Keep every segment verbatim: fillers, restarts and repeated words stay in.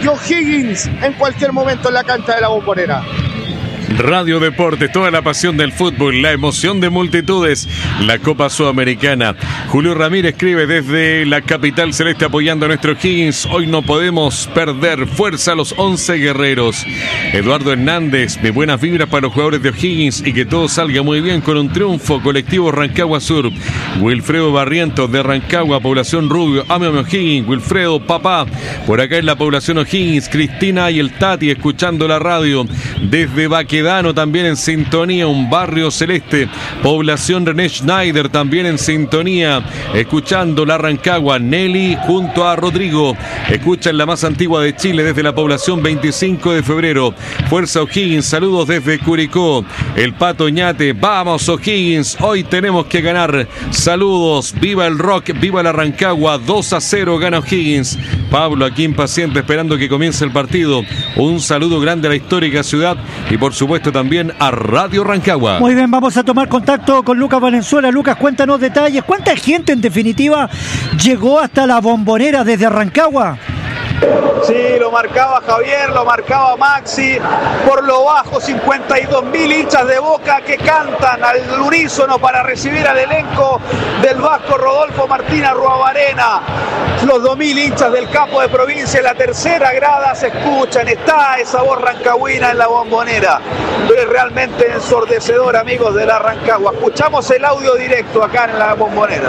que O'Higgins en cualquier momento en la cancha de la Bombonera. Radio Deportes, toda la pasión del fútbol, la emoción de multitudes, la Copa Sudamericana. Julio Ramírez escribe desde la capital celeste apoyando a nuestro O'Higgins. Hoy no podemos perder, fuerza a los once guerreros. Eduardo Hernández, de buenas vibras para los jugadores de O'Higgins y que todo salga muy bien con un triunfo. Colectivo Rancagua Sur. Wilfredo Barrientos de Rancagua, población Rubio, ame a O'Higgins. Wilfredo, papá, por acá en la población O'Higgins. Cristina y el Tati escuchando la radio desde Baquedano también en sintonía, un barrio celeste. Población René Schneider también en sintonía, escuchando la Rancagua. Nelly junto a Rodrigo, escuchan la más antigua de Chile desde la población veinticinco de febrero. Fuerza O'Higgins, saludos desde Curicó. El Pato Ñate, vamos O'Higgins, hoy tenemos que ganar. Saludos, viva el rock, viva la Rancagua, dos a cero gana O'Higgins. Pablo aquí impaciente esperando que comience el partido. Un saludo grande a la histórica ciudad y por supuesto también a Radio Rancagua. Muy bien, vamos a tomar contacto con Lucas Valenzuela. Lucas, cuéntanos detalles. ¿Cuánta gente en definitiva llegó hasta la Bombonera desde Rancagua? Sí, lo marcaba Javier, lo marcaba Maxi, por lo bajo cincuenta y dos mil hinchas de Boca que cantan al unísono para recibir al elenco del vasco Rodolfo Martín Arruabarrena. Los dos mil hinchas del campo de provincia en la tercera grada se escuchan, está esa voz rancagüina en la Bombonera, pero es realmente ensordecedor, amigos de la Rancagua. Escuchamos el audio directo acá en la Bombonera.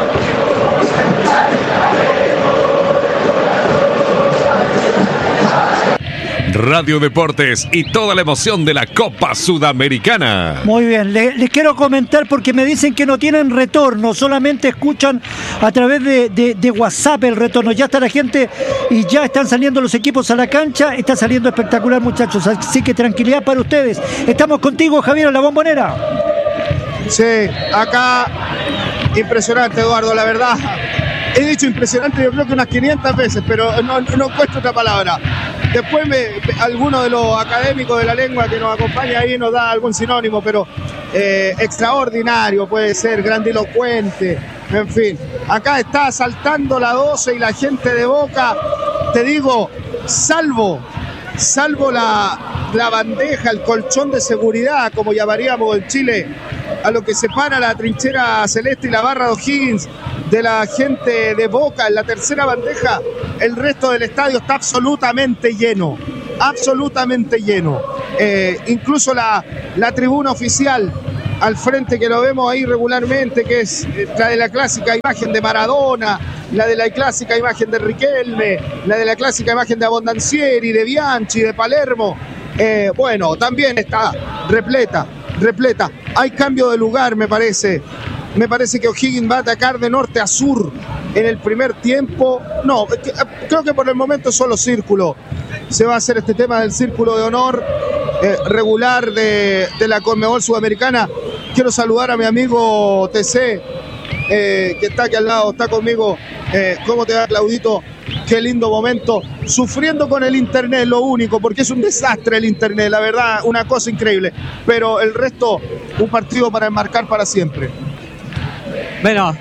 Radio Deportes y toda la emoción de la Copa Sudamericana. Muy bien, les, les quiero comentar porque me dicen que no tienen retorno, solamente escuchan a través de, de, de WhatsApp el retorno. Ya está la gente y ya están saliendo los equipos a la cancha, está saliendo espectacular, muchachos, así que tranquilidad para ustedes. Estamos contigo, Javier, en la Bombonera. Sí, acá impresionante, Eduardo, la verdad. He dicho impresionante yo creo que unas quinientas veces, pero no, no encuentro otra palabra. Después me, alguno de los académicos de la lengua que nos acompaña ahí nos da algún sinónimo, pero eh, extraordinario puede ser, grandilocuente, en fin. Acá está saltando la doce y la gente de Boca, te digo, salvo, salvo la, la bandeja, el colchón de seguridad, como llamaríamos en Chile, a lo que separa la trinchera celeste y la barra de O'Higgins de la gente de Boca en la tercera bandeja, el resto del estadio está absolutamente lleno, absolutamente lleno. Eh, incluso la, la tribuna oficial al frente que lo vemos ahí regularmente, que es la de la clásica imagen de Maradona, la de la clásica imagen de Riquelme, la de la clásica imagen de Abondancieri, de Bianchi, de Palermo. Eh, bueno, también está repleta, repleta. Hay cambio de lugar, me parece. Me parece que O'Higgins va a atacar de norte a sur en el primer tiempo. No, creo que por el momento solo círculo. Se va a hacer este tema del círculo de honor eh, regular de, de la Conmebol Sudamericana. Quiero saludar a mi amigo T C, eh, que está aquí al lado, está conmigo. Eh, ¿Cómo te va, Claudito? Qué lindo momento. Sufriendo con el internet, lo único, porque es un desastre el internet, la verdad, una cosa increíble. Pero el resto, un partido para enmarcar para siempre. Bueno,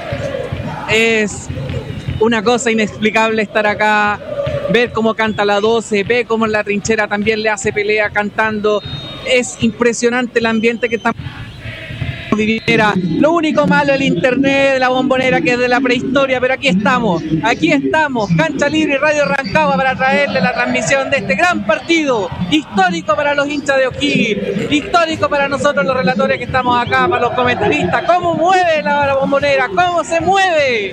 es una cosa inexplicable estar acá, ver cómo canta la doce, ver cómo en la trinchera también le hace pelea cantando. Es impresionante el ambiente que estamos viviendo. Lo único malo el internet de la Bombonera, que es de la prehistoria, pero aquí estamos, aquí estamos, Cancha Libre y Radio Rancagua para traerle la transmisión de este gran partido, histórico para los hinchas de O'Higgins, histórico para nosotros los relatores que estamos acá, para los comentaristas. ¿Cómo mueve la, la Bombonera? ¿Cómo se mueve?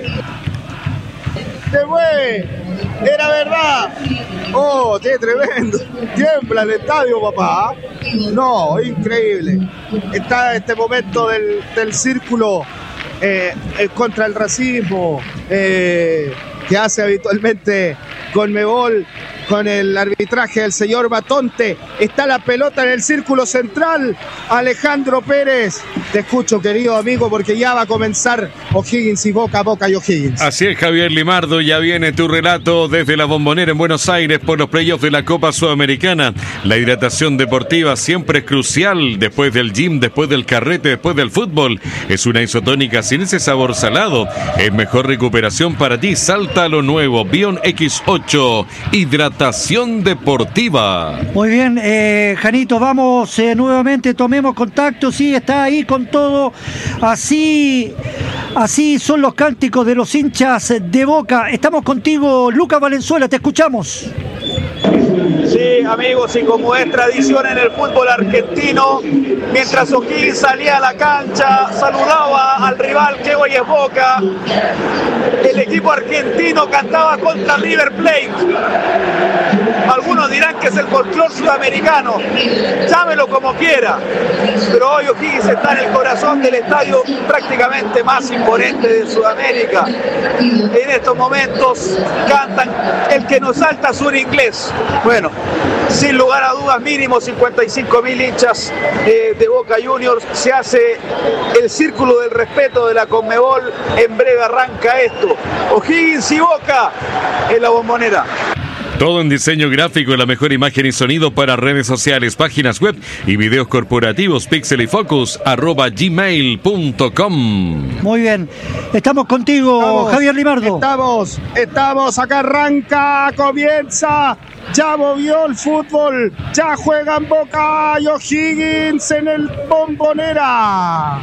Se mueve, era verdad. Oh, qué tremendo. Tiembla el estadio, papá. No, increíble. Está este momento del, del círculo eh, eh, contra el racismo eh, que hace habitualmente Conmebol con el arbitraje del señor Batonte. Está la pelota en el círculo central. Alejandro Pérez Te escucho, querido amigo, porque ya va a comenzar O'Higgins y Boca, Boca y O'Higgins. Así es, Javier Limardo, ya viene tu relato desde la Bombonera en Buenos Aires por los playoffs de la Copa Sudamericana. La hidratación deportiva siempre es crucial después del gym, después del carrete, después del fútbol. Es una isotónica sin ese sabor salado. Es mejor recuperación para ti. Salta a lo nuevo. Bion equis ocho, hidratación deportiva. Muy bien, eh, Janito, vamos eh, nuevamente, tomemos contacto. Sí, está ahí con todo. Así, así son los cánticos de los hinchas de Boca. Estamos contigo, Lucas Valenzuela, te escuchamos. Sí, amigos, y como es tradición en el fútbol argentino, mientras O'Higgins salía a la cancha, saludaba al rival que hoy es Boca, el equipo argentino cantaba contra River Plate. Algunos dirán que es el folclor sudamericano, llámelo como quiera, pero hoy O'Higgins está en el corazón del estadio prácticamente más imponente de Sudamérica. En estos momentos cantan El que nos salta sur inglés. Bueno, sin lugar a dudas, mínimo cincuenta y cinco mil hinchas eh, de Boca Juniors. Se hace el círculo del respeto de la Conmebol. En breve arranca esto. O'Higgins y Boca en la Bombonera. Todo en diseño gráfico, la mejor imagen y sonido para redes sociales, páginas web y videos corporativos. Pixel y Focus, arroba gmail punto com. Muy bien, estamos contigo, estamos, Javier Limardo. Estamos, estamos, acá arranca, comienza. Ya movió el fútbol, ya juegan Boca y O'Higgins en el Bombonera.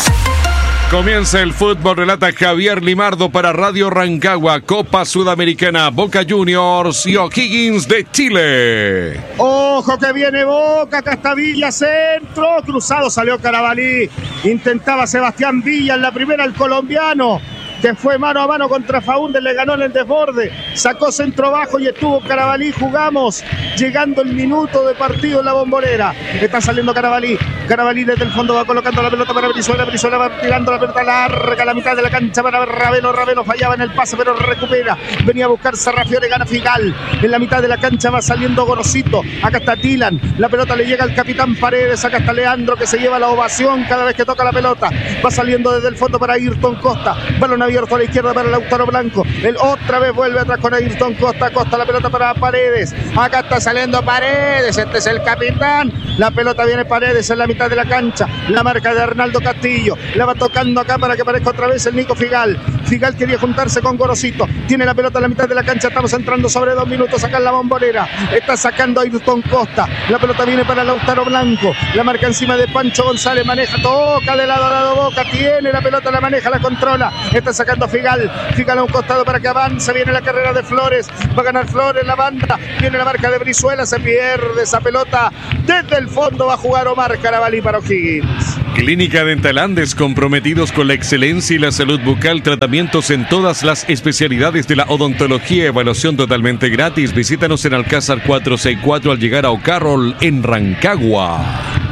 Comienza el fútbol, relata Javier Limardo para Radio Rancagua, Copa Sudamericana, Boca Juniors y O'Higgins de Chile. Ojo que viene Boca, acá está Villa, centro, cruzado salió Carabalí, intentaba Sebastián Villa en la primera el colombiano, que fue mano a mano contra Faúndez, le ganó en el desborde, sacó centro bajo y estuvo Carabalí, jugamos, llegando el minuto de partido en la Bombonera, está saliendo Carabalí, Carabalí desde el fondo va colocando la pelota para Brizuela, Brizuela va tirando la pelota larga a la mitad de la cancha para Ravelo, Ravelo fallaba en el pase pero recupera, venía a buscar Sarrafiore, gana Figal, en la mitad de la cancha va saliendo Gorosito, acá está Dylan, la pelota le llega al capitán Paredes, acá está Leandro que se lleva la ovación cada vez que toca la pelota, va saliendo desde el fondo para Ayrton Costa, balón abierto a la izquierda para Lautaro Blanco, él otra vez vuelve atrás con Ayrton Costa, Costa la pelota para Paredes, acá está saliendo Paredes, este es el capitán, la pelota viene Paredes en la mitad de la cancha, la marca de Arnaldo Castillo, la va tocando acá para que aparezca otra vez el Nico Figal, Figal quería juntarse con Gorosito, tiene la pelota en la mitad de la cancha, estamos entrando sobre dos minutos acá en la Bombonera, está sacando a Ayrton Costa, la pelota viene para Lautaro Blanco, la marca encima de Pancho González, maneja, toca de lado a lado Boca, tiene la pelota, la maneja, la controla, está sacando Figal, Figal a un costado para que avance, viene la carrera de Flores, va a ganar Flores, la banda, viene la marca de Brizuela, se pierde esa pelota, desde el fondo va a jugar Omar Carabalí para O'Higgins. Clínica Dental Andes, comprometidos con la excelencia y la salud bucal, tratamientos en todas las especialidades de la odontología, evaluación totalmente gratis. Visítanos en Alcázar cuatrocientos sesenta y cuatro al llegar a O'Carroll en Rancagua.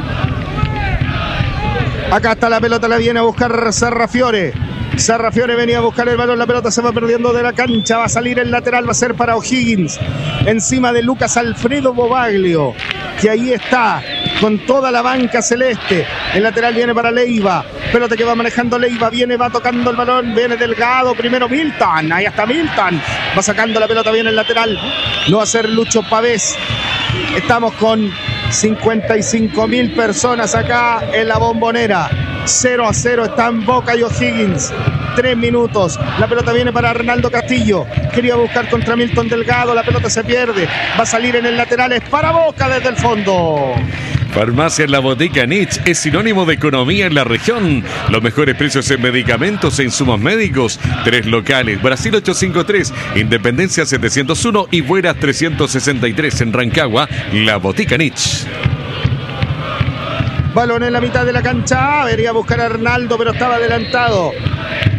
Acá está la pelota, la viene a buscar Sarrafiore. Sarrafiore venía a buscar el balón, la pelota se va perdiendo de la cancha, va a salir el lateral, va a ser para O'Higgins, encima de Lucas Alfredo Bobaglio, que ahí está, con toda la banca celeste, el lateral viene para Leiva, pelota que va manejando Leiva, viene, va tocando el balón, viene Delgado, primero Milton, ahí está Milton, va sacando la pelota, viene el lateral, no va a ser Lucho Pavés, estamos con cincuenta y cinco mil personas acá en la Bombonera. cero a cero están Boca y O'Higgins. Tres minutos. La pelota viene para Arnaldo Castillo. Quería buscar contra Milton Delgado. La pelota se pierde. Va a salir en el lateral. Es para Boca desde el fondo. Farmacia La Botica Nich es sinónimo de economía en la región. Los mejores precios en medicamentos e insumos médicos. Tres locales. Brasil ochocientos cincuenta y tres, Independencia setecientos uno y Bueras trescientos sesenta y tres en Rancagua. La Botica Nich. Balón en la mitad de la cancha. Venía a buscar a Arnaldo, pero estaba adelantado.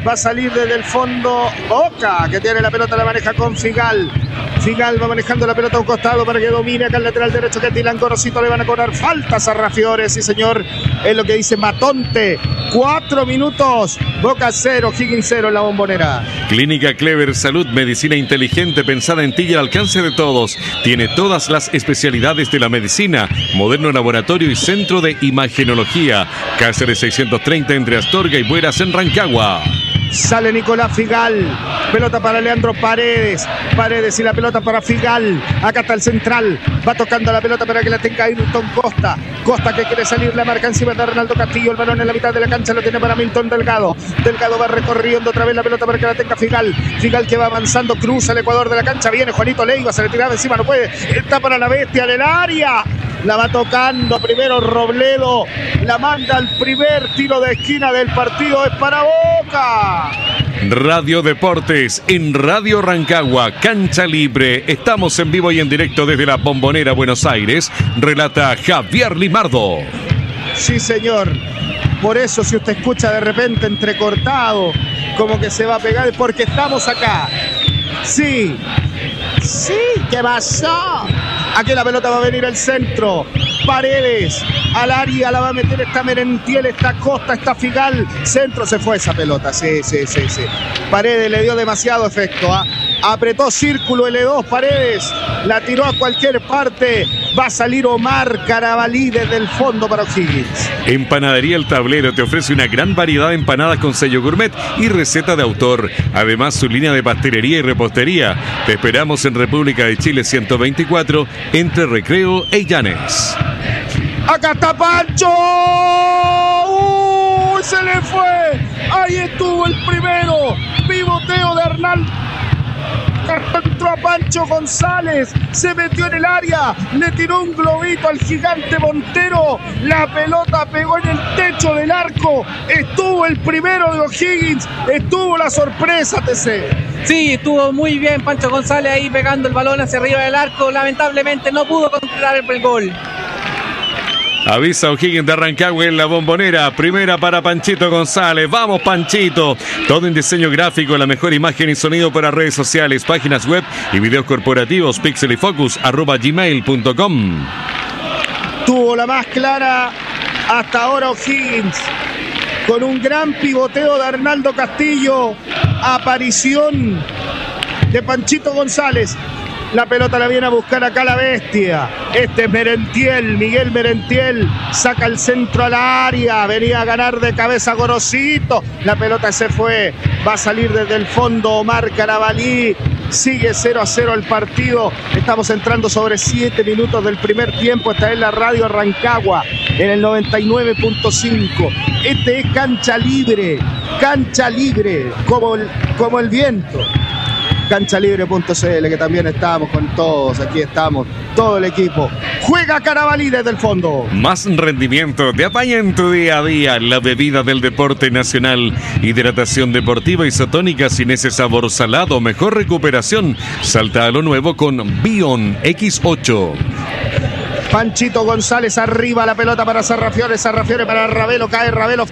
Va a salir desde el fondo Boca, que tiene la pelota, la maneja con Figal. Figal va manejando la pelota a un costado para que domine acá el lateral derecho, que es Dylan Gorosito. Le van a cobrar faltas a Sarrafiore, sí señor, es lo que dice Matonte. Cuatro minutos, Boca cero, Higgins cero en la Bombonera. Clínica Clever Salud, medicina inteligente pensada en ti y al alcance de todos. Tiene todas las especialidades de la medicina, moderno laboratorio y centro de imagenología. Cáceres seiscientos treinta entre Astorga y Bueras en Rancagua. Sale Nicolás Figal, pelota para Leandro Paredes, Paredes y la pelota para Figal, acá está el central, va tocando la pelota para que la tenga Ayrton Costa, Costa que quiere salir, la marca encima de Arnaldo Castillo, el balón en la mitad de la cancha lo tiene para Milton Delgado, Delgado va recorriendo otra vez la pelota para que la tenga Figal, Figal que va avanzando, cruza el ecuador de la cancha, viene Juanito Leiva, se le tiraba encima, no puede, está para la bestia del área, la va tocando primero Robledo, la manda al primer tiro de esquina del partido, es para Boca. Radio Deportes en Radio Rancagua, cancha libre. Estamos en vivo y en directo desde la Bombonera, Buenos Aires. Relata Javier Limardo. Sí, señor. Por eso, si usted escucha de repente entrecortado, como que se va a pegar, es porque estamos acá. Sí. Sí, ¿qué pasó? Aquí la pelota va a venir al centro. Paredes al área, la va a meter, está Merentiel, está Costa, está Figal. Centro, se fue esa pelota, sí, sí, sí, sí. Paredes le dio demasiado efecto, ¿eh? Apretó círculo L dos, Paredes, la tiró a cualquier parte. Va a salir Omar Carabalí desde el fondo para O'Higgins. Empanadería El Tablero te ofrece una gran variedad de empanadas con sello gourmet y receta de autor. Además, su línea de pastelería y repostería. Te esperamos en República de Chile ciento veinticuatro, entre Recreo e Llanes. ¡Acá está Pancho! ¡Uy! ¡Se le fue! ¡Ahí estuvo el primero! ¡Pivoteo de Arnaldo! Entró a Pancho González, se metió en el área, le tiró un globito al gigante Montero, la pelota pegó en el techo del arco, estuvo el primero de O'Higgins, estuvo la sorpresa, T C. Sí, estuvo muy bien Pancho González ahí pegando el balón hacia arriba del arco, lamentablemente no pudo concretar el gol. Avisa O'Higgins de Rancagua en la Bombonera. Primera para Panchito González. Vamos, Panchito. Todo en diseño gráfico, la mejor imagen y sonido para redes sociales, páginas web y videos corporativos. Pixel y Focus arroba gmail punto com. Tuvo la más clara hasta ahora O'Higgins, con un gran pivoteo de Arnaldo Castillo. Aparición de Panchito González. La pelota la viene a buscar acá la bestia. Este es Merentiel, Miguel Merentiel. Saca el centro al área. Venía a ganar de cabeza Gorosito. La pelota se fue. Va a salir desde el fondo Omar Carabalí. Sigue cero a cero el partido. Estamos entrando sobre siete minutos del primer tiempo. Esta es la Radio Rancagua en el noventa y nueve punto cinco. Este es cancha libre. Cancha libre. Como el, como el viento. cancha libre punto c l, que también estamos con todos, aquí estamos, todo el equipo. Juega Carabalí desde el fondo. Más rendimiento, te apaña en tu día a día, la bebida del deporte nacional. Hidratación deportiva isotónica sin ese sabor salado, mejor recuperación. Salta a lo nuevo con Bion equis ocho. Panchito González arriba, la pelota para Sarrafiore, Sarrafiore para Ravelo, cae Ravelo.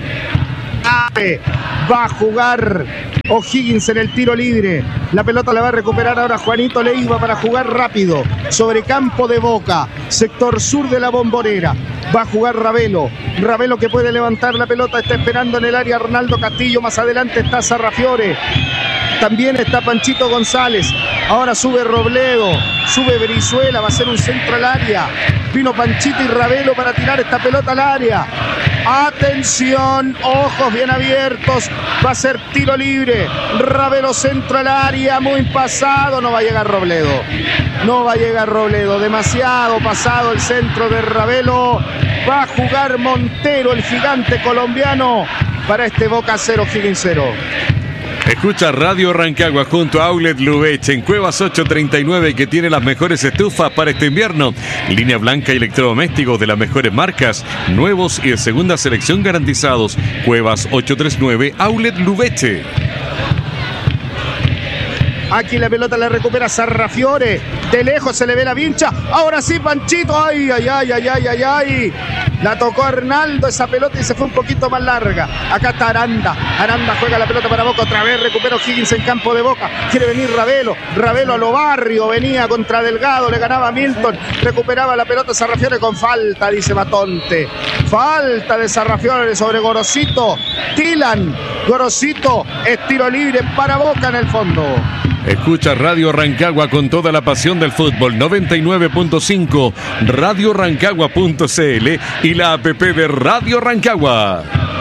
Va a jugar O'Higgins en el tiro libre. La pelota la va a recuperar ahora Juanito Leiva para jugar rápido sobre campo de Boca, sector sur de la Bombonera. Va a jugar Ravelo. Ravelo que puede levantar la pelota, está esperando en el área Arnaldo Castillo. Más adelante está Sarrafiore. También está Panchito González. Ahora sube Robledo, sube Brizuela, va a ser un centro al área. Vino Panchito y Ravelo para tirar esta pelota al área. Atención, ojos bien abiertos. Va a ser tiro libre. Ravelo centro al área, muy pasado. No va a llegar Robledo. No va a llegar Robledo. Demasiado pasado el centro de Ravelo. Va a jugar Montero, el gigante colombiano, para este Boca cero, Higgins cero. Escucha Radio Rancagua junto a Outlet Lubech en Cuevas ochocientos treinta y nueve, que tiene las mejores estufas para este invierno. Línea blanca y electrodomésticos de las mejores marcas, nuevos y de segunda selección garantizados. Cuevas ochocientos treinta y nueve, Outlet Lubech. Aquí la pelota la recupera Sarrafiore. De lejos se le ve la vincha. Ahora sí, Panchito. Ay, ay, ay, ay, ay, ay, ay. La tocó Arnaldo esa pelota y se fue un poquito más larga. Acá está Aranda. Aranda juega la pelota para Boca. Otra vez recupera O'Higgins en campo de Boca. Quiere venir Ravelo. Ravelo a lo barrio. Venía contra Delgado. Le ganaba a Milton. Recuperaba la pelota Sarrafiore con falta, dice Matonte. Falta de Sarrafiore sobre Gorosito. Tilan. Gorosito. Es tiro libre para Boca en el fondo. Escucha Radio Rancagua con toda la pasión del fútbol. noventa y nueve punto cinco, radio rancagua punto c l y la app de Radio Rancagua.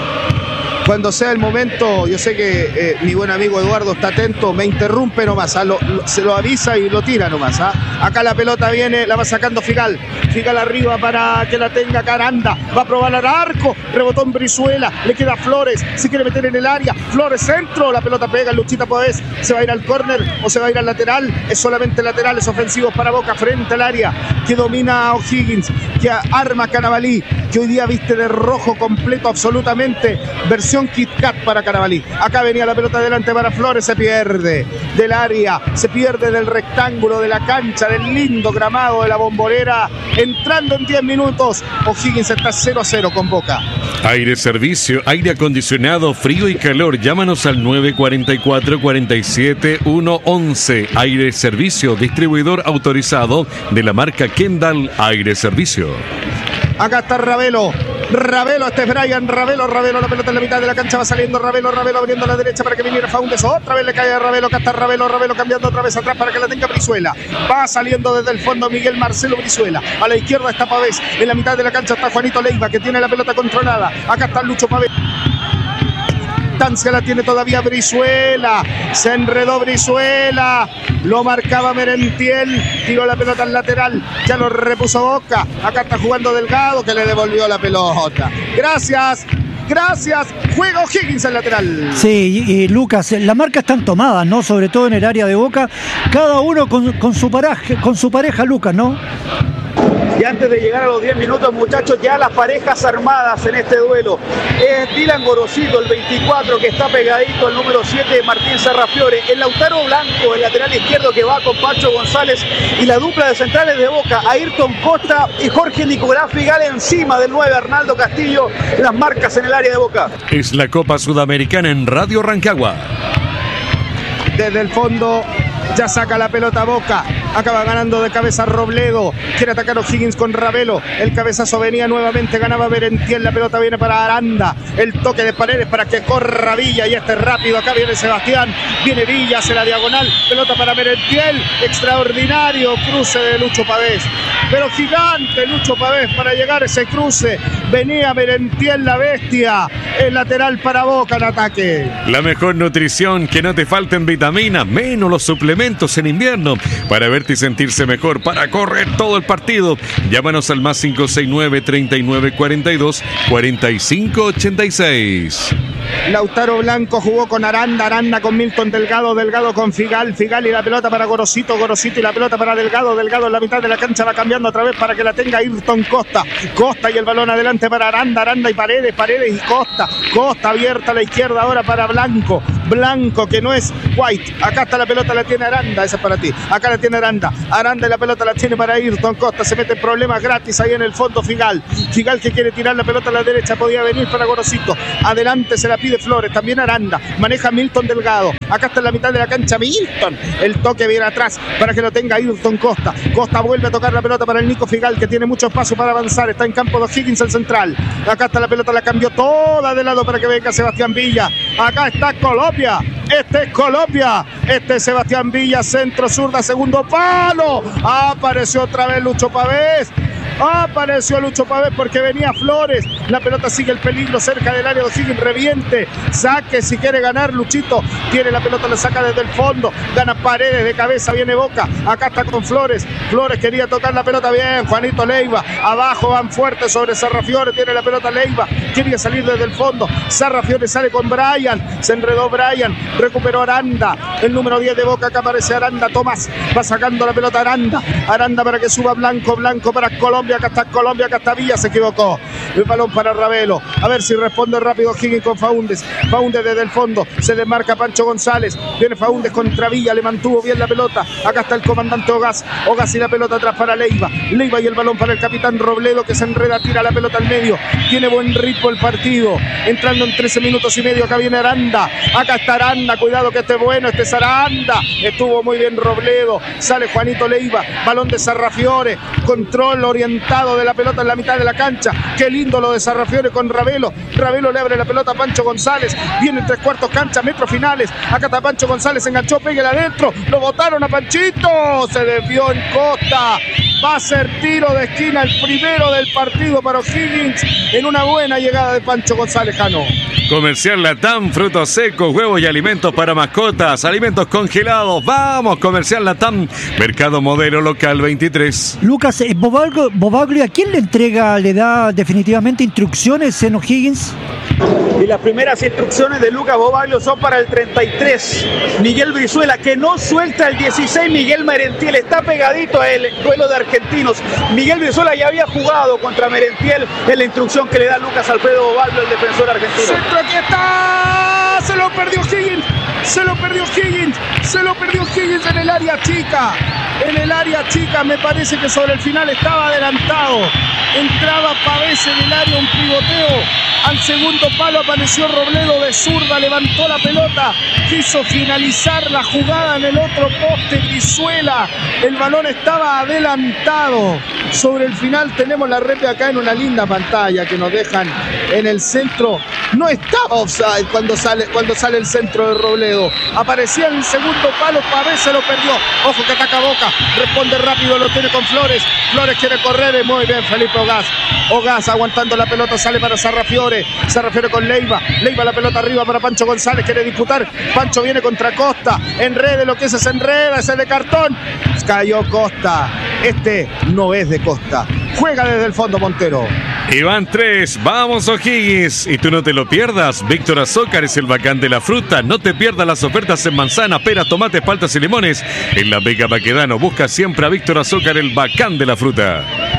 Cuando sea el momento, yo sé que eh, mi buen amigo Eduardo está atento, me interrumpe nomás, ¿ah? lo, lo, se lo avisa y lo tira nomás. ¿ah? Acá la pelota viene, la va sacando Figal. Figal arriba para que la tenga Caranda. Va a probar al arco, rebotó en Brizuela, le queda Flores, se quiere meter en el área. Flores centro, la pelota pega, Luchita Pavés. ¿Se va a ir al córner o se va a ir al lateral? Es solamente laterales ofensivos para Boca frente al área que domina a O'Higgins, que arma Carabalí, que hoy día viste de rojo completo absolutamente. Versión Kit Kat para Carabalí. Acá venía la pelota adelante para Flores, se pierde del área, se pierde del rectángulo de la cancha, del lindo gramado de la Bombonera. Entrando en diez minutos, O'Higgins está cero a cero con Boca. Aire Servicio, aire acondicionado, frío y calor. Llámanos al nueve cuatro cuatro, cuatro siete uno once. Aire Servicio, distribuidor autorizado de la marca Kendall Aire Servicio. Acá está Ravelo. Ravelo, este es Brian Ravelo, Ravelo, la pelota en la mitad de la cancha, va saliendo Ravelo, Ravelo abriendo a la derecha para que viniera Faúndez, otra vez le cae a Ravelo, acá está Ravelo, Ravelo cambiando otra vez atrás para que la tenga Brizuela, va saliendo desde el fondo Miguel Marcelo Brizuela, a la izquierda está Pavés, en la mitad de la cancha está Juanito Leiva que tiene la pelota controlada, acá está Lucho Pavés. Distancia la tiene todavía Brizuela, se enredó Brizuela, lo marcaba Merentiel, tiró la pelota al lateral, ya lo repuso Boca, acá está jugando Delgado que le devolvió la pelota. Gracias. Gracias, juega O'Higgins al lateral. Sí, y, y Lucas, las marcas están tomadas, ¿no? Sobre todo en el área de Boca, cada uno con, con su pareja, con su pareja, Lucas, ¿no? Y antes de llegar a los diez minutos, muchachos, ya las parejas armadas en este duelo. Es Dylan Gorosito, el veinticuatro, que está pegadito al número siete, Martín Sarrafiore. El Lautaro Blanco, el lateral izquierdo, que va con Pacho González. Y la dupla de centrales de Boca, Ayrton Costa y Jorge Nicolás Figal encima del nueve, Arnaldo Castillo. Las marcas en el área de Boca. Es la Copa Sudamericana en Radio Rancagua. Desde el fondo ya saca la pelota Boca. Acaba ganando de cabeza Robledo. Quiere atacar O'Higgins con Ravelo. El cabezazo venía nuevamente. Ganaba Merentiel. La pelota viene para Aranda. El toque de Paredes para que corra Villa. Y este es rápido. Acá viene Sebastián. Viene Villa. Hace la diagonal. Pelota para Merentiel. Extraordinario cruce de Lucho Pavés. Pero gigante Lucho Pavés para llegar a ese cruce. Venía Merentiel, la bestia. El lateral para Boca en ataque. La mejor nutrición, que no te falten vitaminas, menos los suplementos en invierno. Para verte y sentirse mejor, para correr todo el partido. Llámanos al más cinco seis nueve, treinta y nueve cuarenta y dos, cuarenta y cinco ochenta y seis. Lautaro Blanco jugó con Aranda, Aranda con Milton Delgado, Delgado con Figal, Figal y la pelota para Gorosito, Gorosito y la pelota para Delgado, Delgado en la mitad de la cancha va cambiando otra vez para que la tenga Ayrton Costa, Costa y el balón adelante para Aranda, Aranda y Paredes, Paredes y Costa, Costa abierta a la izquierda ahora para Blanco, Blanco que no es White, acá está la pelota, la tiene Aranda, esa es para ti, acá la tiene Aranda, Aranda y la pelota la tiene para Ayrton Costa, se mete en problemas gratis ahí en el fondo Figal, Figal que quiere tirar la pelota a la derecha, podía venir para Gorosito, adelante se la pide Flores, también Aranda, maneja Milton Delgado, acá está en la mitad de la cancha Milton, el toque viene atrás para que lo tenga Ayrton Costa, Costa vuelve a tocar la pelota para el Nico Figal que tiene mucho espacio para avanzar, está en campo de O'Higgins el central, acá está la pelota, la cambió toda de lado para que venga Sebastián Villa, acá está Colombia, este es Colombia, este es Sebastián Villa, centro zurda, segundo palo, apareció otra vez Lucho Pavés, apareció Lucho Pavés porque venía Flores, la pelota sigue el peligro cerca del área de O'Higgins, reviente, saque si quiere ganar Luchito, tiene la pelota, le saca desde el fondo, gana Paredes de cabeza, viene Boca, acá está con Flores, Flores quería tocar la pelota bien, Juanito Leiva, abajo van fuerte sobre Sarrafiore, tiene la pelota Leiva, quería salir desde el fondo, Sarrafiore sale con Brian, se enredó Brian, recuperó Aranda, el número diez de Boca, acá aparece Aranda, Tomás, va sacando la pelota Aranda, Aranda para que suba Blanco, Blanco para Colombia, Colombia, acá está Colombia, acá está Villa, se equivocó. El balón para Ravelo, a ver si responde rápido Higgins con Faúndez. Faúndez desde el fondo, se desmarca Pancho González. Viene Faúndez contra Villa, le mantuvo bien la pelota. Acá está el comandante Ogaz. Ogaz y la pelota atrás para Leiva. Leiva y el balón para el capitán Robledo, que se enreda, tira la pelota al medio. Tiene buen ritmo el partido. Entrando en trece minutos y medio, acá viene Aranda. Acá está Aranda, cuidado que este es bueno, este es Aranda. Estuvo muy bien Robledo. Sale Juanito Leiva, balón de Sarrafiore. Control orientado de la pelota en la mitad de la cancha. Qué lindo lo de Sarrafiore con Ravelo. Ravelo le abre la pelota a Pancho González. Viene en tres cuartos cancha, metros finales. Acá está Pancho González, enganchó, pégale adentro. Lo botaron a Panchito. Se desvió en Costa. Va a ser tiro de esquina, el primero del partido para O'Higgins, en una buena llegada de Pancho González Jano. Comercial Latam, frutos secos, huevos y alimentos para mascotas, alimentos congelados. Vamos, Comercial Latam, Mercado Modelo Local veintitrés. Lucas, eh, Bobaglio, Bobaglio, ¿a quién le entrega, le da definitivamente instrucciones en O'Higgins? Y las primeras instrucciones de Lucas Bobaglio son para el treinta y tres, Miguel Brizuela, que no suelta el dieciséis, Miguel Merentiel, está pegadito a el duelo de argentinos. Miguel Brizuela ya había jugado contra Merentiel, en la instrucción que le da Lucas Alfredo Bobaglio, el defensor argentino. Centro, aquí está, se lo perdió Higgins, se lo perdió Higgins, se lo perdió Higgins en el área chica, en el área chica, me parece que sobre el final estaba adelantado, entraba Pavés en el área, un pivoteo, al segundo palo apareció Robledo de zurda, levantó la pelota, quiso finalizar la jugada en el otro poste, Brizuela, el balón estaba adelantado, sobre el final tenemos la rep acá en una linda pantalla que nos dejan en el centro, no estaba offside cuando sale, cuando sale el centro de Robledo, aparecía en el segundo palo, Pavés se lo perdió, ojo que ataca Boca, responde rápido, lo tiene con Flores, Flores quiere correr, muy bien Felipe Ogaz, Ogaz aguantando la pelota, sale para Sarrafiore, Sarrafiore con Leiva, Leiva la pelota arriba para Pancho González, quiere disputar, Pancho viene contra Costa, enrede lo que es, se enreda, ese de cartón, cayó Costa, este no es de Costa, juega desde el fondo Montero. Y van tres, vamos O'Higgins, y tú no te lo pierdas, Víctor Azócar es el bacán de la fruta, no te pierdas las ofertas en manzana, peras, tomates, paltas y limones, en la Vega Baquedano, busca siempre a Víctor Azócar, el bacán de la fruta.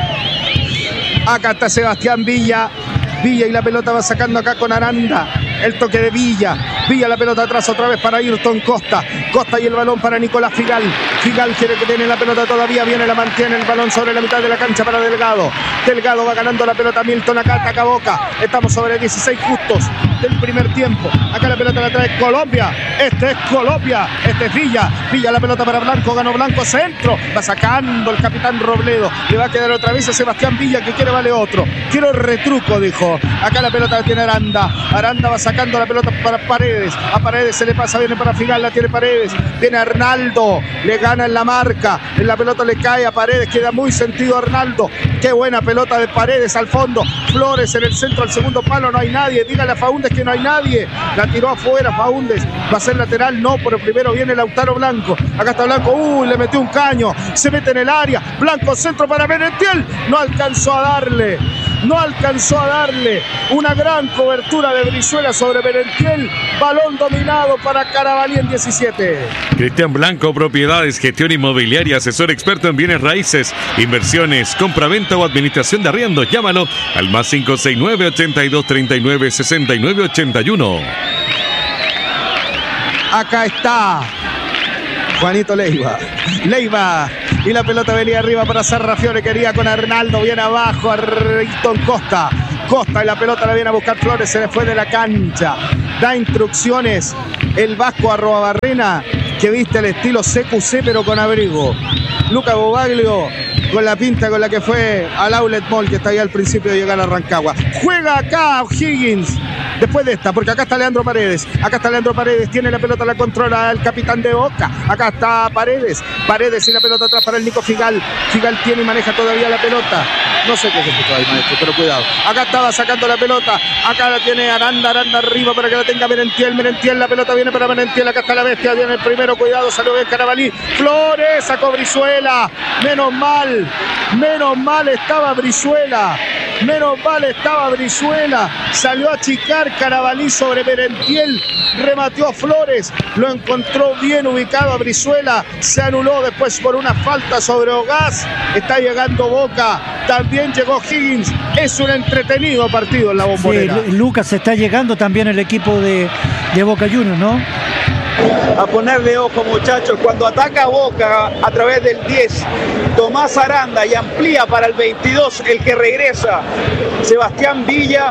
Acá está Sebastián Villa, Villa y la pelota va sacando acá con Aranda, el toque de Villa, Villa la pelota atrás otra vez para Ayrton Costa, Costa y el balón para Nicolás Figal, Figal quiere que tiene la pelota todavía, viene, la mantiene, el balón sobre la mitad de la cancha para Delgado, Delgado va ganando la pelota, Milton acá ataca Boca, estamos sobre dieciséis justos del primer tiempo, acá la pelota la trae Colombia, este es Colombia, este es Villa, Villa la pelota para Blanco, ganó Blanco, centro, va sacando el capitán Robledo, le va a quedar otra vez a Sebastián Villa que quiere vale otro, quiero el retruco dijo, acá la pelota la tiene Aranda, Aranda va sacando la pelota para Paredes, a Paredes se le pasa, viene para Figal, la tiene Paredes, viene Arnaldo, le gana en la marca, en la pelota le cae a Paredes, queda muy sentido Arnaldo, qué buena pelota de Paredes al fondo, Flores en el centro, al segundo palo, no hay nadie, dígale a Faúndez que no hay nadie, la tiró afuera Faúndez, va a ser lateral, no, pero primero viene Lautaro Blanco, acá está Blanco, uy, le metió un caño, se mete en el área, Blanco centro para Merentiel, no alcanzó a darle, no alcanzó a darle, una gran cobertura de Brizuela sobre Merentiel, balón dominado para Carabalí en diecisiete. Cristian Blanco, propiedades, gestión inmobiliaria, asesor experto en bienes raíces, inversiones, compraventa o administración de arriendos. Llámalo al más cinco seis nueve, ochenta y dos, treinta y nueve, sesenta y nueve, ochenta y uno. Acá está Juanito Leiva, Leiva y la pelota venía arriba para Sarrafiore, quería con Arnaldo, viene abajo Ayrton Costa, Costa y la pelota la viene a buscar Flores, se le fue de la cancha, da instrucciones el Vasco Arrobarrena, que viste el estilo C Q C pero con abrigo, Lucas Bobaglio con la pinta con la que fue al Outlet Mall que está ahí al principio de llegar a Rancagua, juega acá O'Higgins después de esta, porque acá está Leandro Paredes, acá está Leandro Paredes, tiene la pelota, la controla el capitán de Boca, acá está Paredes, Paredes y la pelota atrás para el Nico Figal, Figal tiene y maneja todavía la pelota, no sé qué es esto ahí maestro, pero cuidado, acá estaba sacando la pelota, acá la tiene Aranda, Aranda arriba para que la tenga Merentiel, Merentiel, la pelota viene para Merentiel, acá está la bestia, viene el primero, cuidado, salió bien Carabalí, Flores, sacó Brizuela, menos mal, menos mal estaba Brizuela, Menos mal estaba Brizuela. Salió a achicar Carabalí sobre Merentiel. Remateó Flores. Lo encontró bien ubicado a Brizuela. Se anuló después por una falta sobre Ogás. Está llegando Boca. También llegó Higgins. Es un entretenido partido en la Bombonera. Sí, Lucas, está llegando también el equipo de, de Boca Juniors, ¿no? A ponerle ojo, muchachos, cuando ataca Boca a través del diez, Tomás Aranda, y amplía para el veintidós, el que regresa, Sebastián Villa,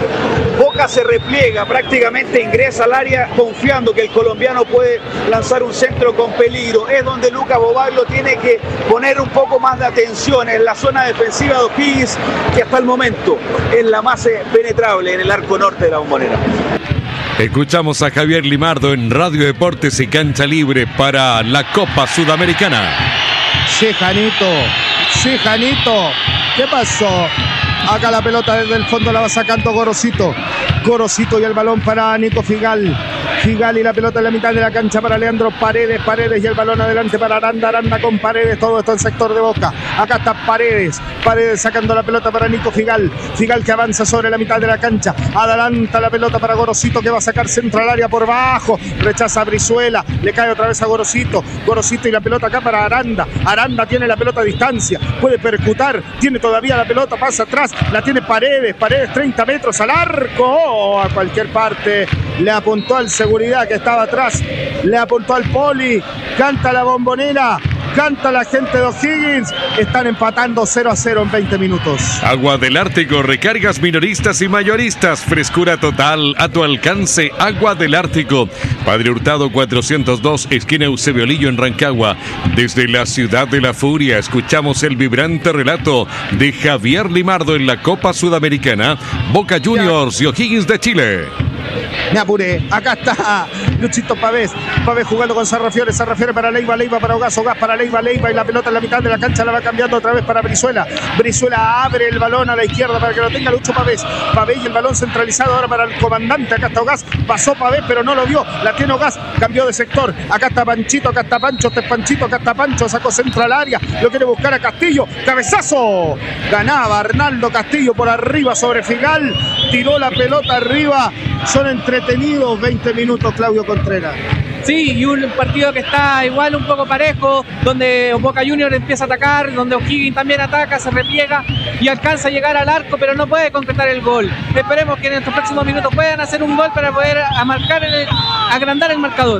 Boca se repliega, prácticamente ingresa al área confiando que el colombiano puede lanzar un centro con peligro. Es donde Lucas Bobaglio tiene que poner un poco más de atención en la zona defensiva de O'Higgins, que hasta el momento es la más penetrable en el arco norte de la Bombonera. Escuchamos a Javier Limardo en Radio Deportes y Cancha Libre para la Copa Sudamericana. Sí, Janito. Sí, Janito. ¿Qué pasó? Acá la pelota desde el fondo la va sacando Gorosito. Gorosito y el balón para Nico Figal. Figal y la pelota en la mitad de la cancha para Leandro Paredes. Paredes y el balón adelante para Aranda. Aranda con Paredes. Todo esto en sector de Boca. Acá está Paredes. Paredes sacando la pelota para Nico Figal. Figal que avanza sobre la mitad de la cancha. Adelanta la pelota para Gorosito, que va a sacar centro al área por bajo. Rechaza a Brizuela. Le cae otra vez a Gorosito. Gorosito y la pelota acá para Aranda. Aranda tiene la pelota a distancia. Puede percutar. Tiene todavía la pelota. Pasa atrás. La tiene Paredes. Paredes treinta metros al arco. Oh, a cualquier parte. Le apuntó al seguridad que estaba atrás. Le apuntó al poli. Canta la Bombonera. Canta la gente de O'Higgins. Están empatando cero a cero en veinte minutos. Agua del Ártico, recargas minoristas y mayoristas. Frescura total a tu alcance. Agua del Ártico. Padre Hurtado cuatrocientos dos, esquina Eusebio Lillo en Rancagua. Desde la ciudad de la furia escuchamos el vibrante relato de Javier Limardo en la Copa Sudamericana. Boca Juniors y O'Higgins de Chile. Me apuré, acá está Luchito Pavés. Pavés jugando con Sarrafiore. Sarrafiore para Leiva, Leiva para Ogás, Ogás para Leiva, Leiva, y la pelota en la mitad de la cancha la va cambiando otra vez para Brizuela. Brizuela abre el balón a la izquierda para que lo tenga Lucho Pavés. Pavés y el balón centralizado ahora para el comandante. Acá está Ogás, pasó Pavés pero no lo vio. La tiene Ogás, cambió de sector. Acá está Panchito, acá está Pancho, este es Panchito, acá está Pancho, sacó centro al área. Lo quiere buscar a Castillo. Cabezazo. Ganaba Arnaldo Castillo por arriba sobre Figal. Tiró la pelota arriba. Son entretenidos veinte minutos, Claudio Contreras. Sí, y un partido que está igual un poco parejo, donde Boca Juniors empieza a atacar, donde O'Higgins también ataca, se repliega y alcanza a llegar al arco, pero no puede concretar el gol. Esperemos que en estos próximos minutos puedan hacer un gol para poder a marcar el, agrandar el marcador.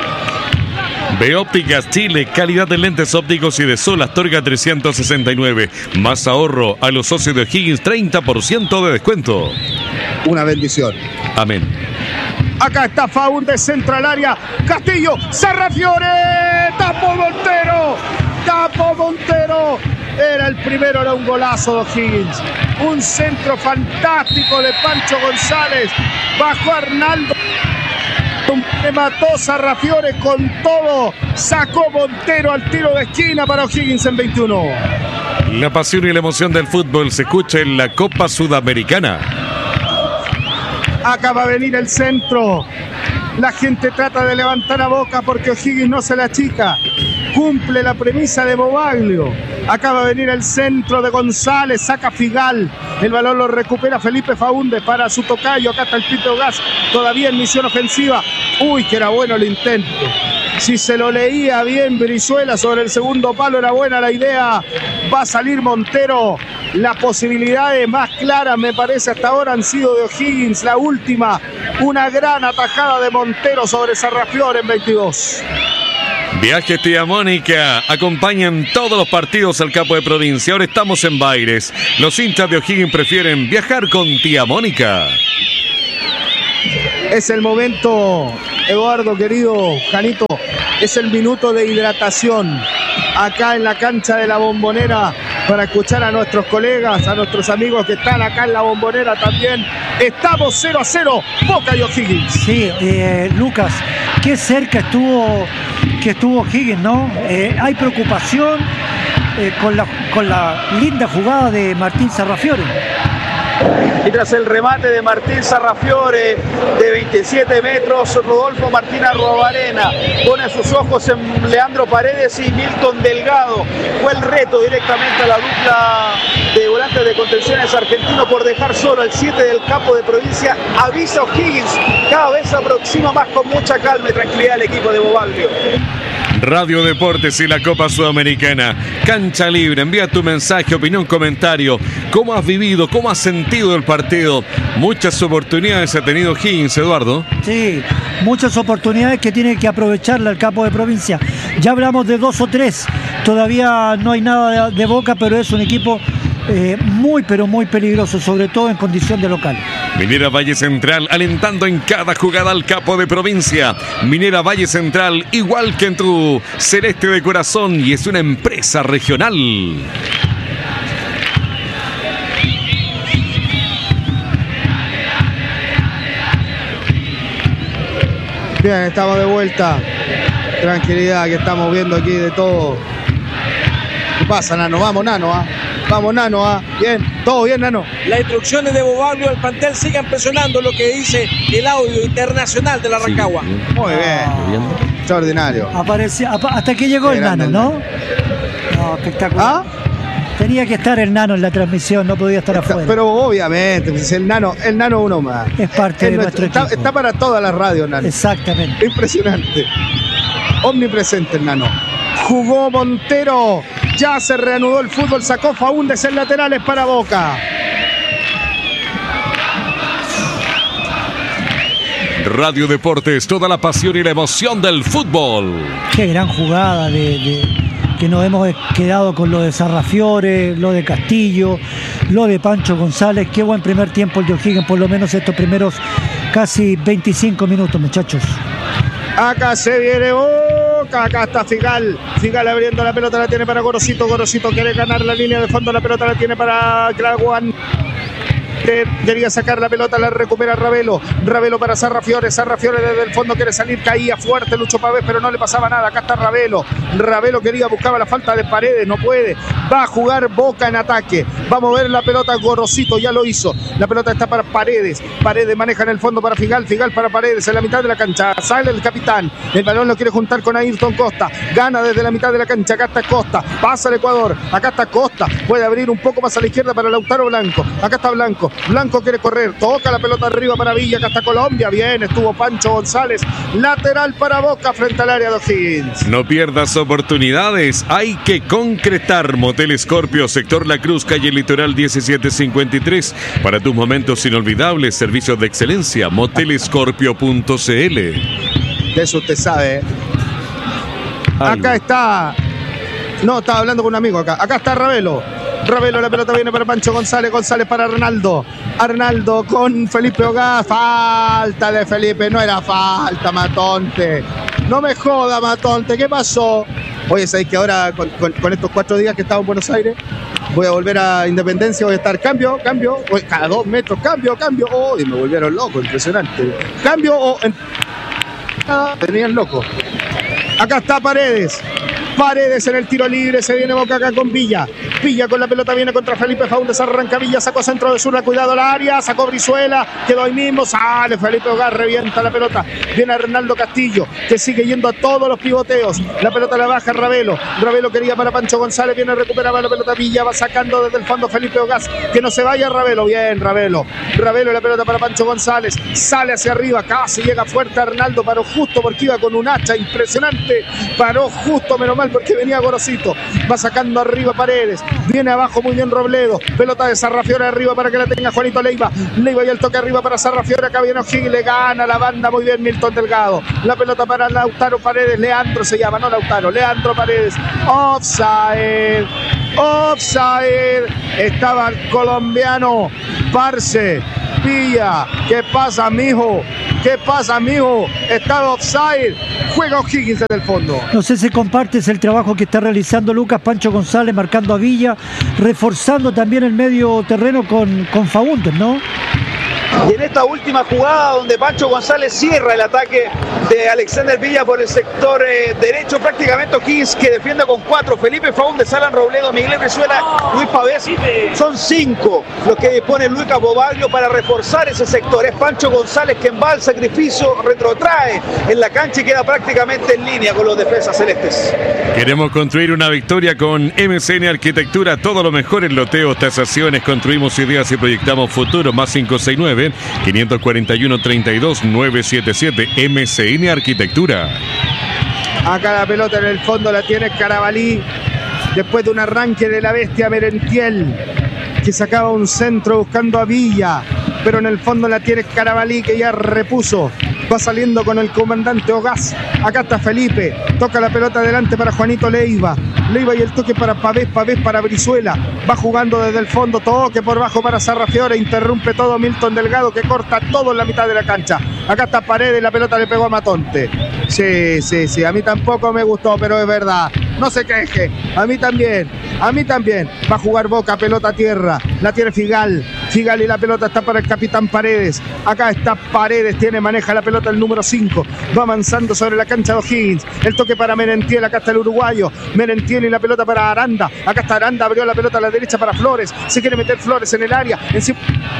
De Ópticas Chile, calidad de lentes ópticos y de Sol Astorga trescientos sesenta y nueve. Más ahorro a los socios de O'Higgins, treinta por ciento de descuento. Una bendición. Amén. Acá está Faúndez, centro al área. Castillo, Sarrafiore, tapó Montero, tapó Montero. Era el primero, era un golazo de O'Higgins. Un centro fantástico de Pancho González. Bajó Arnaldo. Le mató Sarrafiore con todo. Sacó Montero al tiro de esquina para O'Higgins en veintiuno. La pasión y la emoción del fútbol se escucha en la Copa Sudamericana. Acá va a venir el centro. La gente trata de levantar a Boca porque O'Higgins no se la achica. Cumple la premisa de Bobaglio. Acá va a venir el centro de González. Saca Figal. El balón lo recupera Felipe Faúndez para su tocayo. Acá está el Pipe Ogás. Todavía en misión ofensiva. Uy, que era bueno el intento. Si se lo leía bien Brizuela sobre el segundo palo, era buena la idea. Va a salir Montero. Las posibilidades más claras, me parece, hasta ahora han sido de O'Higgins. La última, una gran atajada de Montero sobre Sarrafiore en veintidós. Viajes Tía Mónica acompañan todos los partidos al Capo de Provincia. Ahora estamos en Baires. Los hinchas de O'Higgins prefieren viajar con Tía Mónica. Es el momento, Eduardo, querido Janito, es el minuto de hidratación acá en la cancha de la Bombonera para escuchar a nuestros colegas, a nuestros amigos que están acá en la Bombonera también. Estamos cero a cero, Boca y O'Higgins. Sí, eh, Lucas, qué cerca estuvo que estuvo O'Higgins, ¿no? Eh, hay preocupación eh, con, la, con la linda jugada de Martín Sarrafiore. Y tras el remate de Martín Sarrafiore de veintisiete metros, Rodolfo Martín Arruabarena pone sus ojos en Leandro Paredes y Milton Delgado. Fue el reto directamente a la dupla de volantes de contenciones argentino por dejar solo al siete del campo de provincia. Avisa O'Higgins, cada vez se aproxima más con mucha calma y tranquilidad el equipo de Bobalbio. Radio Deportes y la Copa Sudamericana. Cancha Libre, envía tu mensaje, opinión, comentario. ¿Cómo has vivido, cómo has sentido el partido? Muchas oportunidades ha tenido O'Higgins, Eduardo. Sí, muchas oportunidades que tiene que aprovecharla el campo de provincia. Ya hablamos de dos o tres, todavía no hay nada de, de Boca, pero es un equipo eh, muy, pero muy peligroso, sobre todo en condición de local. Minera Valle Central alentando en cada jugada al capo de provincia. Minera Valle Central, igual que en tu celeste de corazón, y es una empresa regional. Bien, estamos de vuelta. Tranquilidad, que estamos viendo aquí de todo. ¿Qué pasa, Nano? Vamos, Nano, ¿ah? Vamos, Nano, ¿ah? Bien, todo bien, Nano. Las instrucciones de Bobalbio al plantel siguen presionando lo que dice el audio internacional de la Rancagua. Sí, bien. Muy bien, ah, extraordinario. Apareció, hasta que llegó el Nano, ¿no? No, espectacular. ¿Ah? Tenía que estar el Nano en la transmisión, no podía estar está, afuera. Pero obviamente, pues el Nano, el Nano uno más. Es parte es de nuestro, nuestro está, equipo. Está para todas las radios, Nano. Exactamente. Impresionante. Omnipresente el Nano. Jugó Montero. Ya se reanudó el fútbol. Sacó Faúndez en laterales para Boca. Radio Deportes, toda la pasión y la emoción del fútbol. Qué gran jugada de, de que nos hemos quedado con lo de Sarrafiore, lo de Castillo, lo de Pancho González. Qué buen primer tiempo el de O'Higgins, por lo menos estos primeros casi veinticinco minutos, muchachos. Acá se viene Boca, acá está Figal. Figal abriendo la pelota, la tiene para Gorosito. Gorosito quiere ganar la línea de fondo, la pelota la tiene para Claguán. Quería sacar la pelota, la recupera Ravelo. Ravelo para Sarrafiore. Sarrafiore desde el fondo quiere salir, caía fuerte Lucho Pavés, pero no le pasaba nada. Acá está Ravelo. Ravelo quería, buscaba la falta de Paredes, no puede. Va a jugar Boca en ataque. Va a mover la pelota Gorosito, ya lo hizo. La pelota está para Paredes. Paredes maneja en el fondo para Figal. Figal para Paredes en la mitad de la cancha. Sale el capitán. El balón lo quiere juntar con Ayrton Costa. Gana desde la mitad de la cancha. Acá está Costa. Pasa al Ecuador. Acá está Costa. Puede abrir un poco más a la izquierda para Lautaro Blanco. Acá está Blanco. Blanco quiere correr, toca la pelota arriba para Villa, acá está Colombia, bien, estuvo Pancho González, lateral para Boca frente al área de O'Higgins. No pierdas oportunidades, hay que concretar. Motel Scorpio, sector La Cruz, calle Litoral diecisiete cincuenta y tres, para tus momentos inolvidables, servicios de excelencia, motel scorpio punto c l. De eso usted sabe. Acá está, no, estaba hablando con un amigo acá, acá está Ravelo. Ravelo, la pelota viene para Pancho González, González para Arnaldo, Arnaldo con Felipe Ogaz, falta de Felipe, no era falta, Matonte, no me joda, Matonte, ¿qué pasó? Oye, ¿sabéis que ahora con, con, con estos cuatro días que estaba en Buenos Aires, voy a volver a Independencia, voy a estar cambio, cambio, cada dos metros, cambio, cambio, oh, y me volvieron loco, impresionante, cambio, oh, en... ah, tenían loco. Acá está Paredes. Paredes en el tiro libre, se viene Boca acá con Villa. Villa con la pelota viene contra Felipe Faúndez, arranca Villa, sacó centro de zurda, cuidado al área, sacó Brizuela, quedó ahí mismo, sale Felipe Ogaz, revienta la pelota. Viene Arnaldo Castillo, que sigue yendo a todos los pivoteos. La pelota la baja Ravelo. Ravelo quería para Pancho González, viene recuperaba la pelota Villa, va sacando desde el fondo Felipe Ogaz, que no se vaya Ravelo, bien Ravelo. Ravelo la pelota para Pancho González, sale hacia arriba, casi llega fuerte Arnaldo, paró justo porque iba con un hacha impresionante, paró justo, menos mal porque venía Gorosito, va sacando arriba Paredes, viene abajo muy bien Robledo, pelota de Sarrafiore arriba para que la tenga Juanito Leiva, Leiva y el toque arriba para Sarrafiore, acá viene O'Higgins, le gana la banda muy bien Milton Delgado, la pelota para Lautaro Paredes, Leandro se llama, no Lautaro, Leandro Paredes, offside, offside, estaba el colombiano Parce, Villa, ¿qué pasa mijo? ¿Qué pasa, mijo? Estaba offside. Juega O'Higgins en el fondo. No sé si compartes el trabajo que está realizando Lucas Pancho González, marcando a Villa, reforzando también el medio terreno con, con Faúndez, ¿no? Y en esta última jugada donde Pancho González cierra el ataque de Alexander Villa por el sector eh, derecho, prácticamente O'Higgins que defiende con cuatro, Felipe Faúndez, Alan Robledo, Miguel Brizuela, Luis Pavés, son cinco los que dispone Luis Capobaglio para reforzar ese sector. Es Pancho González quien va al sacrificio, retrotrae en la cancha y queda prácticamente en línea con los defensas celestes. Queremos construir una victoria con M C N Arquitectura, todo lo mejor en loteos, tasaciones, construimos ideas y proyectamos futuro. Más cinco seis nueve, cinco cuatro uno, tres dos, nueve siete siete. M C N Arquitectura. Acá la pelota en el fondo la tiene Carabalí, después de un arranque de la bestia Merentiel, que sacaba un centro buscando a Villa, pero en el fondo la tiene Carabalí, que ya repuso. Va saliendo con el comandante Ogaz. Acá está Felipe. Toca la pelota adelante para Juanito Leiva. Leiva y el toque para Pavés. Pavés para Brizuela. Va jugando desde el fondo. Toque por bajo para Sarrafiore. Interrumpe todo Milton Delgado, que corta todo en la mitad de la cancha. Acá está Paredes. La pelota le pegó a Matonte. Sí, sí, sí. A mí tampoco me gustó, pero es verdad. No se queje. A mí también. A mí también. Va a jugar Boca. Pelota a tierra. La tiene Figal. Figal y la pelota está para el capitán Paredes. Acá está Paredes. Tiene, maneja la pelota el número cinco. Va avanzando sobre la cancha de O'Higgins. El toque para Merentiel. Acá está el uruguayo. Merentiel y la pelota para Aranda. Acá está Aranda. Abrió la pelota a la derecha para Flores. Se quiere meter Flores en el área. Encima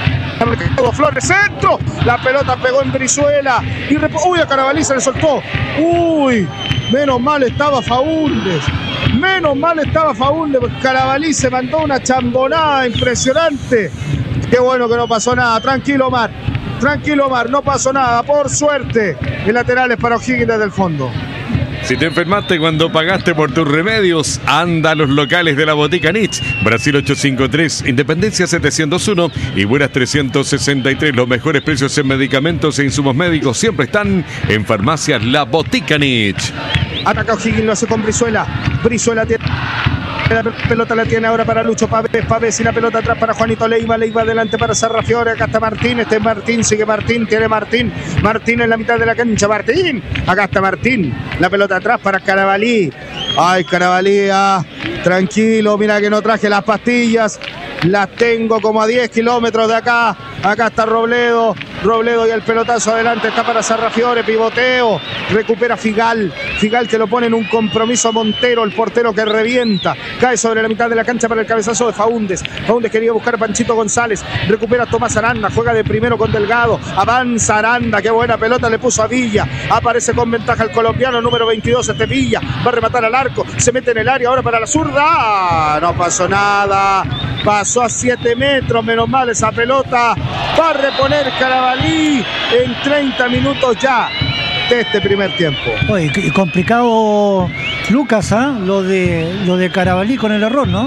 Flores, centro. La pelota pegó en Brizuela. Y rep... Uy, a Carabalí se le soltó. Uy, menos mal estaba Faúndez. Menos mal estaba Faúndez. Carabalí se mandó una chambonada impresionante. Qué bueno que no pasó nada. Tranquilo, Omar. Tranquilo, Omar. No pasó nada. Por suerte. El lateral es para O'Higgins desde el fondo. Si te enfermaste cuando pagaste por tus remedios, anda a los locales de la Botica Nich. Brasil ochocientos cincuenta y tres, Independencia setecientos uno y Buenas trescientos sesenta y tres. Los mejores precios en medicamentos e insumos médicos siempre están en Farmacias La Botica Nich. Ataca O'Higgins, lo hace con Brizuela. Brizuela tiene... La pelota la tiene ahora para Lucho Pavés. Pavés y la pelota atrás para Juanito Leiva. Leiva adelante para Sarrafiore. Acá está Martín. Este es Martín. Sigue Martín. Tiene Martín. Martín en la mitad de la cancha. Martín. Acá está Martín. La pelota atrás para Carabalí. Ay, Carabalí. Ah, tranquilo. Mira que no traje las pastillas. Las tengo como a diez kilómetros de acá. Acá está Robledo. Robledo y el pelotazo adelante está para Sarrafiore. Pivoteo. Recupera Figal. Figal que lo pone en un compromiso a Montero. El portero que revienta. Cae sobre la mitad de la cancha para el cabezazo de Faúndez. Faúndez quería buscar a Panchito González. Recupera Tomás Aranda. Juega de primero con Delgado. Avanza Aranda. Qué buena pelota le puso a Villa. Aparece con ventaja el colombiano número veintidós. Este Villa va a rematar al arco. Se mete en el área ahora para la zurda. No pasó nada. Pasó a siete metros. Menos mal esa pelota. Va a reponer Carabalí en treinta minutos ya de este primer tiempo. Oye, complicado, Lucas, ¿eh? lo de lo de Carabalí con el error, ¿no?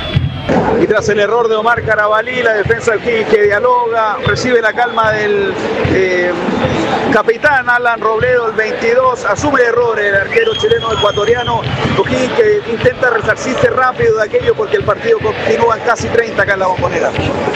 Y tras el error de Omar Carabalí, la defensa del O'Higgins que dialoga, recibe la calma del eh, capitán Alan Robledo, el veintidós, asume el error el arquero chileno ecuatoriano. O'Higgins que intenta resarcirse rápido de aquello porque el partido continúa en casi treinta acá en la Bombonera.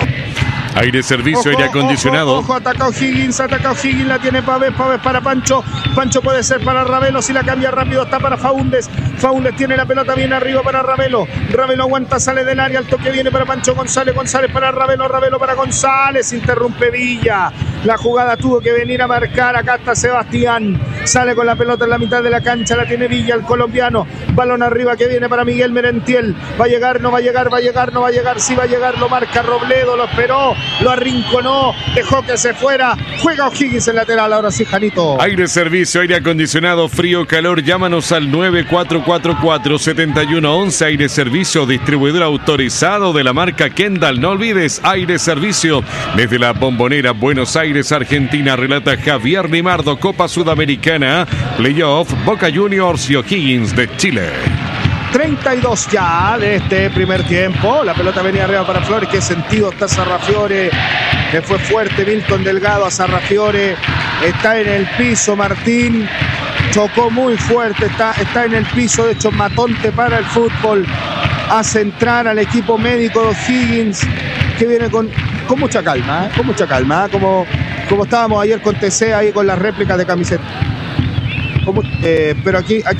Aire servicio, aire acondicionado. Ojo, ojo, ataca O'Higgins, ataca O'Higgins, la tiene Pavés, Pavés para Pancho. Pancho puede ser para Ravelo, si la cambia rápido está para Faúndez. Faúndez tiene la pelota bien arriba para Ravelo. Ravelo aguanta, sale del área, el toque viene para Pancho González, González para Ravelo, Ravelo para González, interrumpe Villa. La jugada tuvo que venir a marcar, acá está Sebastián. Sale con la pelota en la mitad de la cancha, la tiene Villa, el colombiano. Balón arriba que viene para Miguel Merentiel. Va a llegar, no va a llegar, va a llegar, no va a llegar, sí va a llegar, lo marca Robledo, lo esperó. Lo arrinconó, dejó que se fuera. Juega O'Higgins en lateral, ahora sí, Janito. Aire servicio, aire acondicionado, frío, calor. Llámanos al nueve cuatro cuatro cuatro, siete uno once. Aire servicio, distribuidor autorizado de la marca Kendall. No olvides, aire servicio. Desde la Bombonera, Buenos Aires, Argentina, relata Javier Limardo. Copa Sudamericana, Playoff, Boca Juniors y O'Higgins de Chile. treinta y dos ya de este primer tiempo. La pelota venía arriba para Flores. Qué sentido está Sarrafiore. Le fue fuerte Milton Delgado a Sarrafiore. Está en el piso Martín. Chocó muy fuerte. Está, está en el piso. De hecho, Matonte para el fútbol. Hace entrar al equipo médico de O'Higgins, que viene con, con mucha calma. ¿eh? Con mucha calma. ¿eh? Como, como estábamos ayer con T C ahí con las réplicas de camiseta. Como, eh, pero aquí... aquí